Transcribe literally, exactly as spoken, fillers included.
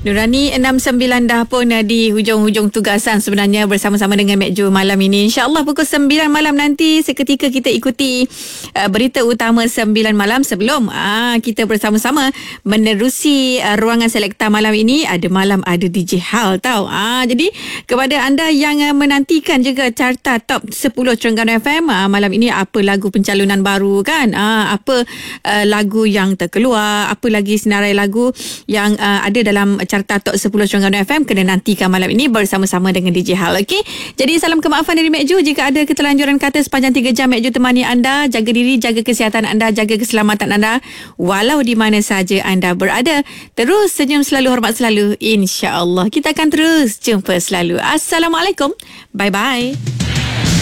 Nurani enam sembilan dah pun uh, di hujung-hujung tugasan sebenarnya bersama-sama dengan Mek Jo malam ini. InsyaAllah pukul sembilan malam nanti seketika kita ikuti uh, berita utama sembilan malam sebelum uh, kita bersama-sama menerusi uh, ruangan selekta malam ini. Ada malam ada D J Hal tau. Uh, jadi kepada anda yang uh, menantikan juga carta top sepuluh Terengganu F M uh, malam ini, apa lagu pencalonan baru kan? Uh, apa uh, lagu yang terkeluar, apa lagi senarai lagu yang uh, ada dalam carta top sepuluh Terengganu F M, kena nantikan malam ini bersama-sama dengan D J Hal. Okey. Jadi salam kemaafan dari Mek Jo jika ada keterlanjuran kata sepanjang tiga jam Mek Jo temani anda. Jaga diri, jaga kesihatan anda, jaga keselamatan anda walau di mana saja anda berada. Terus senyum selalu, hormat selalu, insya-Allah. Kita akan terus jumpa selalu. Assalamualaikum. Bye bye.